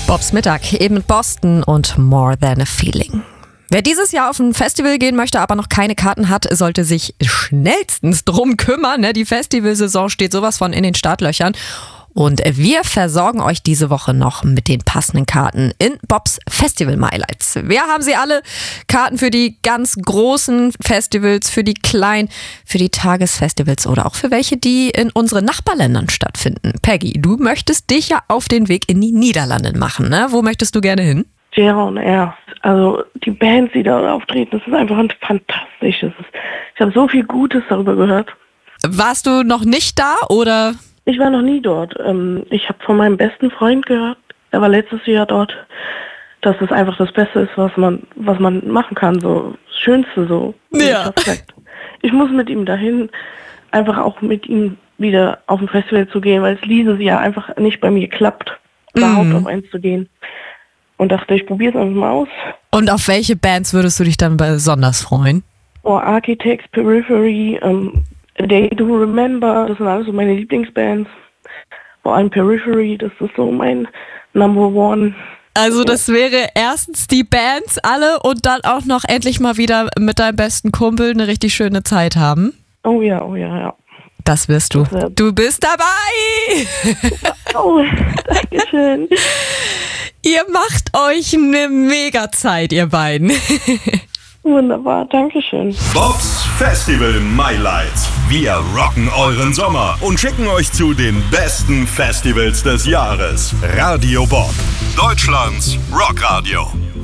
Bobs Mittag, eben in Boston und More Than a Feeling. Wer dieses Jahr auf ein Festival gehen möchte, aber noch keine Karten hat, sollte sich schnellstens drum kümmern. Die Festivalsaison steht sowas von in den Startlöchern. Und wir versorgen euch diese Woche noch mit den passenden Karten in Bobs Festival Highlights. Wir haben sie alle. Karten für die ganz großen Festivals, für die kleinen, für die Tagesfestivals oder auch für welche, die in unseren Nachbarländern stattfinden. Peggy, du möchtest dich ja auf den Weg in die Niederlande machen, ne? Wo möchtest du gerne hin? JR. Also die Bands, die da auftreten, das ist einfach ein fantastisches. Ich habe so viel Gutes darüber gehört. Warst du noch nicht da oder? Ich war noch nie dort. Ich habe von meinem besten Freund gehört, er war letztes Jahr dort, dass es einfach das Beste ist, was man machen kann, so das Schönste so. Ja. Ich muss mit ihm dahin, einfach auch mit ihm wieder auf ein Festival zu gehen, weil es dieses Jahr einfach nicht bei mir klappt, überhaupt auf eins zu gehen. Und dachte, ich probiere es einfach mal aus. Und auf welche Bands würdest du dich dann besonders freuen? Architects, Periphery, Day to Remember, das sind alles so meine Lieblingsbands. Vor allem Periphery, das ist so mein Number One. Also das wäre erstens die Bands alle und dann auch noch endlich mal wieder mit deinem besten Kumpel eine richtig schöne Zeit haben. Oh ja. Das wirst du. Du bist dabei! Oh, danke schön. Ihr macht euch eine Mega-Zeit, ihr beiden. Wunderbar, danke schön. Bobs Festival Highlights. Wir rocken euren Sommer und schicken euch zu den besten Festivals des Jahres. Radio Bob, Deutschlands Rockradio.